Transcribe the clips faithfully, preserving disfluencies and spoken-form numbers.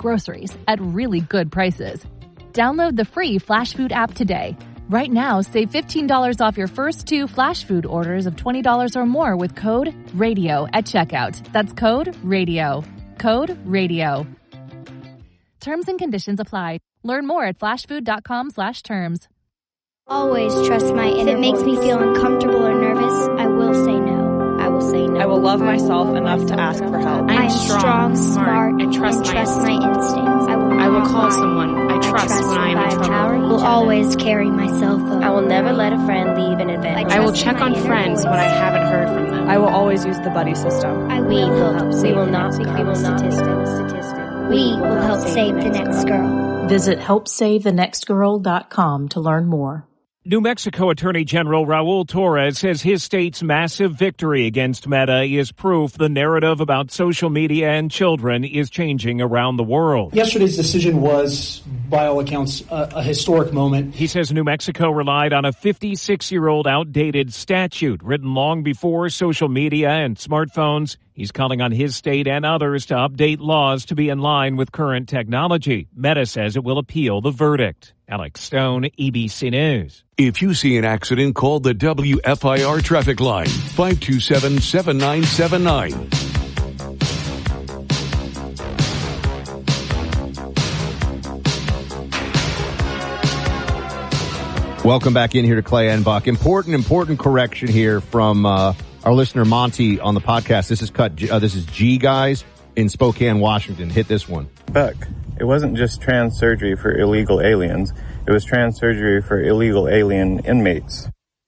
groceries at really good prices. Download the free Flash Food app today. Right now, save fifteen dollars off your first two Flash Food orders of twenty dollars or more with code RADIO at checkout. That's code RADIO. Code RADIO. Terms and conditions apply. Learn more at flashfood.com slash terms. Always trust my inner voice. If it makes me feel uncomfortable or nervous, I will say no. I will say no. I will love myself enough to ask for help. I am strong, smart, and trust, and trust my, my instincts. I will, I will call someone I trust, I trust when I am in trouble. I will always carry my cell phone. I will never let a friend leave in advance. I, I will check on friends when I haven't heard from them. I will always use the buddy system. I will we help, help save we will the not next we girl. will not Statistic. We will help save the next girl. Visit help save the next girl dot com to learn more. New Mexico Attorney General Raul Torres says his state's massive victory against Meta is proof the narrative about social media and children is changing around the world. Yesterday's decision was, by all accounts, a, a historic moment. He says New Mexico relied on a fifty-six-year-old outdated statute written long before social media and smartphones. He's calling on his state and others to update laws to be in line with current technology. Meta says it will appeal the verdict. Alex Stone, E B C News. If you see an accident, call the W F I R traffic line, five two seven, seven nine seven nine. Welcome back in here to Clay and Buck. Important, important correction here from uh, our listener Monty on the podcast. This is cut. Uh, this is G guys in Spokane, Washington. Hit this one. Buck, it wasn't just trans surgery for illegal aliens. It was trans surgery for illegal alien inmates.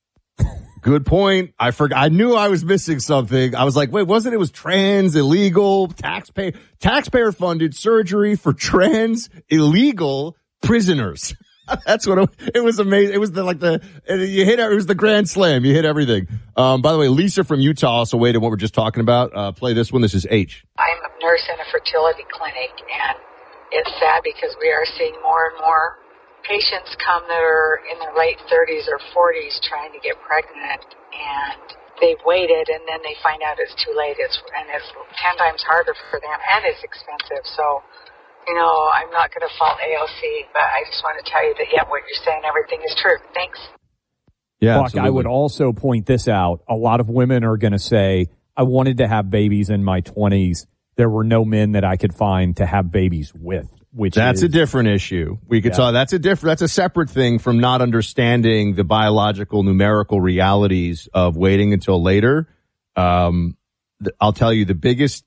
Good point. I forgot. I knew I was missing something. I was like, wait, wasn't it was trans illegal taxpayer taxpayer funded surgery for trans illegal prisoners? That's what it, it was. Amazing. It was the like the you hit. It was the grand slam. You hit everything. Um, by the way, Lisa from Utah also weighed in what we're just talking about. Uh, play this one. This is H. I'm a nurse in a fertility clinic, and it's sad because we are seeing more and more patients come that are in their late thirties or forties trying to get pregnant, and they've waited, and then they find out it's too late. It's and it's ten times harder for them, and it's expensive. So. You know, I'm not going to fault A O C, but I just want to tell you that, yeah, what you're saying, everything is true. Thanks. Yeah, Buck, I would also point this out. A lot of women are going to say, I wanted to have babies in my twenties. There were no men that I could find to have babies with. Which That's is, a different issue. We could yeah. talk. That's a different, that's a separate thing from not understanding the biological, numerical realities of waiting until later. Um, th- I'll tell you the biggest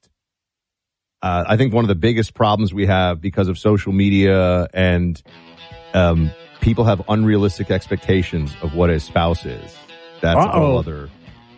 Uh, I think one of the biggest problems we have because of social media and um, people have unrealistic expectations of what a spouse is. That's Uh-oh. a whole other.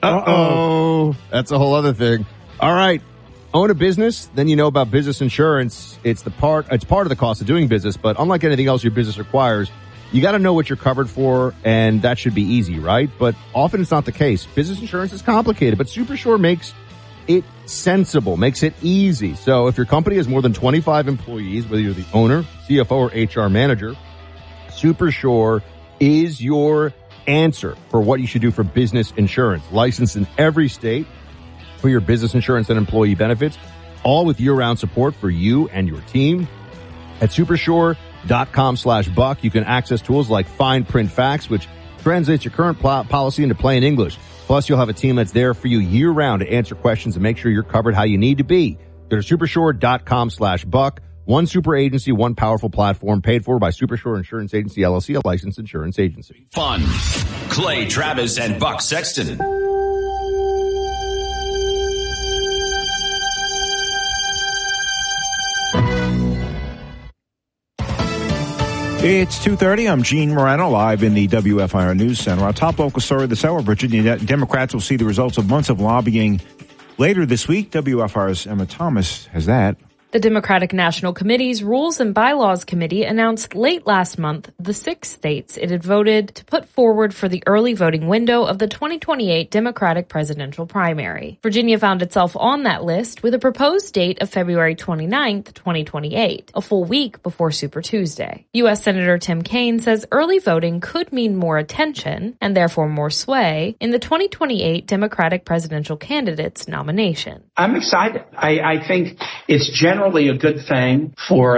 Uh-oh. That's a whole other thing. All right. Own a business, then you know about business insurance. It's the part. It's part of the cost of doing business, but unlike anything else your business requires, you got to know what you're covered for, and that should be easy, right? But often it's not the case. Business insurance is complicated, but SuperSure makes it sensible, makes it easy. So if your company has more than twenty-five employees, whether you're the owner, C F O, or H R manager, SuperSure is your answer for what you should do for business insurance. Licensed in every state for your business insurance and employee benefits, all with year-round support for you and your team. At supersure.com slash buck, you can access tools like Fine Print Facts, which translates your current pl- policy into plain English. Plus, you'll have a team that's there for you year-round to answer questions and make sure you're covered how you need to be. Go to supersure.com slash buck. One super agency, one powerful platform, paid for by SuperSure Insurance Agency, L L C, a licensed insurance agency. Fun. Clay Travis and Buck Sexton. It's two thirty. I'm Gene Morano, live in the W F I R News Center. Our top local story this hour, Virginia Democrats will see the results of months of lobbying later this week. W F I R's Emma Thomas has that. The Democratic National Committee's Rules and Bylaws Committee announced late last month the six states it had voted to put forward for the early voting window of the twenty twenty-eight Democratic presidential primary. Virginia found itself on that list with a proposed date of February twenty-ninth, twenty twenty-eight, a full week before Super Tuesday. U S Senator Tim Kaine says early voting could mean more attention, and therefore more sway, in the twenty twenty-eight Democratic presidential candidate's nomination. I'm excited. I, I think it's generally a good thing for